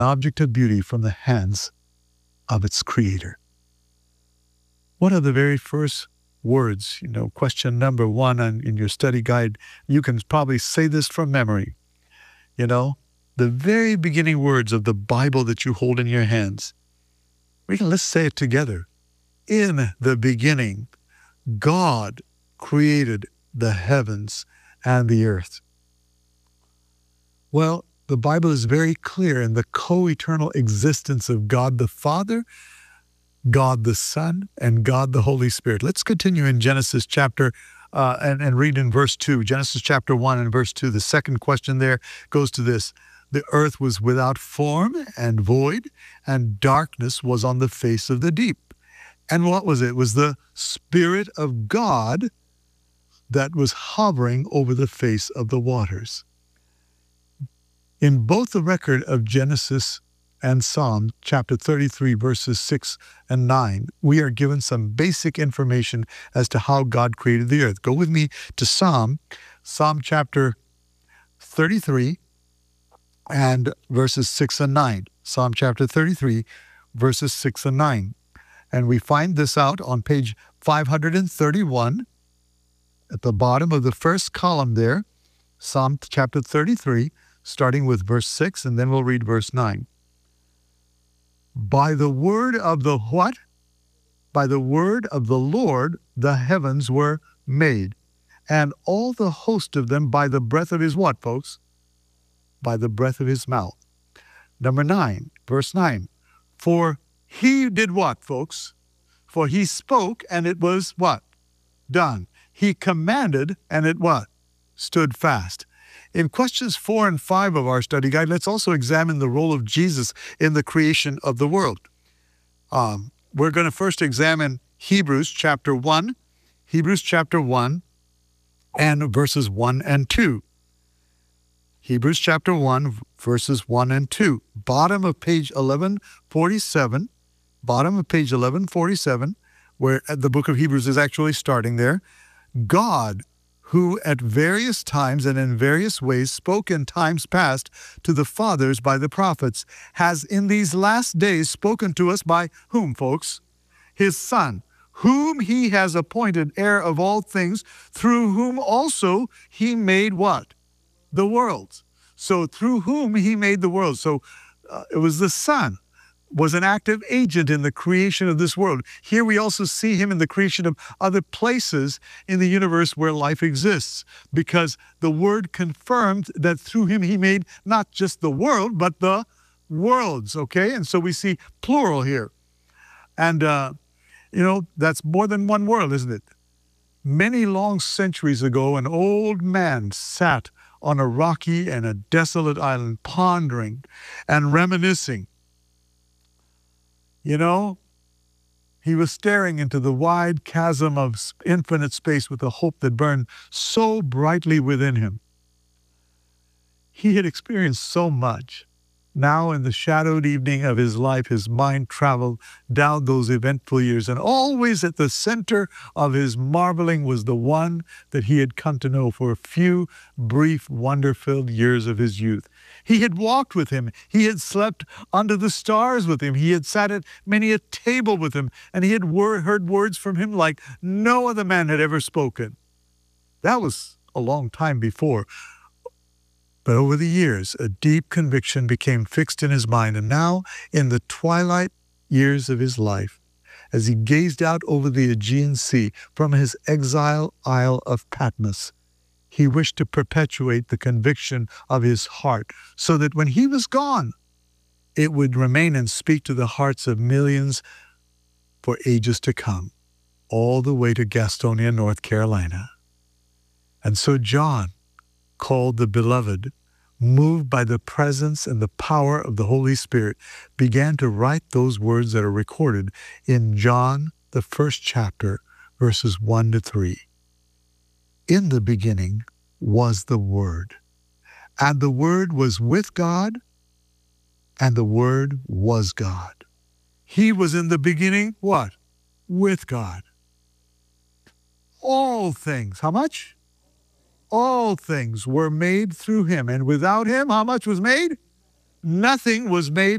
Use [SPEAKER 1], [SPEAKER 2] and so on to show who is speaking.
[SPEAKER 1] object of beauty from the hands of its creator. What are the very first words? Question number one in your study guide. You can probably say this from memory. The very beginning words of the Bible that you hold in your hands. Let's say it together. In the beginning, God created the heavens and the earth. Well, the Bible is very clear in the co-eternal existence of God the Father, God the Son, and God the Holy Spirit. Let's continue in Genesis chapter and read in verse 2. Genesis chapter 1 and verse 2. The second question there goes to this. The earth was without form and void, and darkness was on the face of the deep. And what was it? It was the Spirit of God that was hovering over the face of the waters. In both the record of Genesis and Psalm, chapter 33, verses 6 and 9, we are given some basic information as to how God created the earth. Go with me to Psalm chapter 33 and verses 6 and 9. Psalm chapter 33, verses 6 and 9. And we find this out on page 531 at the bottom of the first column there, Psalm chapter 33, starting with verse 6, and then we'll read verse 9. By the word of the what? By the word of the Lord, the heavens were made, and all the host of them by the breath of his what, folks? By the breath of his mouth. Number 9, verse 9. For he did what, folks? For he spoke, and it was what? Done. He commanded, and it what? Stood fast. In questions 4 and 5 of our study guide, let's also examine the role of Jesus in the creation of the world. We're going to first examine Hebrews chapter 1 and verses 1 and 2. Hebrews chapter 1, verses 1 and 2. Bottom of page 1147, where the book of Hebrews is actually starting there. God, who at various times and in various ways spoke in times past to the fathers by the prophets, has in these last days spoken to us by whom, folks? His Son, whom he has appointed heir of all things, through whom also he made what? The worlds. So through whom he made the world. So it was the Son was an active agent in the creation of this world. Here we also see him in the creation of other places in the universe where life exists, because the Word confirmed that through him he made not just the world, but the worlds, okay? And so we see plural here. And, that's more than one world, isn't it? Many long centuries ago, an old man sat on a rocky and a desolate island, pondering and reminiscing. He was staring into the wide chasm of infinite space with a hope that burned so brightly within him. He had experienced so much. Now, in the shadowed evening of his life, his mind traveled down those eventful years, and always at the center of his marveling was the one that he had come to know for a few brief, wonder-filled years of his youth. He had walked with him. He had slept under the stars with him. He had sat at many a table with him, and he had heard words from him like no other man had ever spoken. That was a long time before. But over the years, a deep conviction became fixed in his mind, and now, in the twilight years of his life, as he gazed out over the Aegean Sea from his exile isle of Patmos, he wished to perpetuate the conviction of his heart, so that when he was gone, it would remain and speak to the hearts of millions for ages to come, all the way to Gastonia, North Carolina. And so John, called the Beloved, moved by the presence and the power of the Holy Spirit, began to write those words that are recorded in John, the first chapter, verses 1 to 3. In the beginning was the Word, and the Word was with God, and the Word was God. He was in the beginning, what? With God. All things, how much? All things were made through him, and without him, how much was made? Nothing was made